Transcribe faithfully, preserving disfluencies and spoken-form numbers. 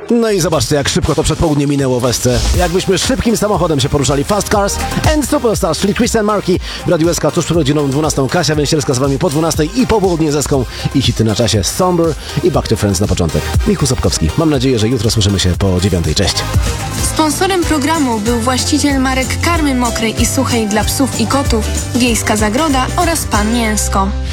No i zobaczcie, jak szybko to przedpołudnie minęło w Esce. Jakbyśmy szybkim samochodem się poruszali. Fast Cars and Superstars, czyli Christian Marquis w Radiu S K tuż przed godziną dwunastą. Kasia Węsierska z wami po dwunastej i po południe z Eską i hity na czasie Somber i Back to Friends na początek. Michu Sobkowski. Mam nadzieję, że jutro słyszymy się po dziewiątej. Cześć. Sponsorem programu był właściciel marek karmy mokrej i suchej dla psów i kotów, Wiejska Zagroda oraz Pan Mięsko.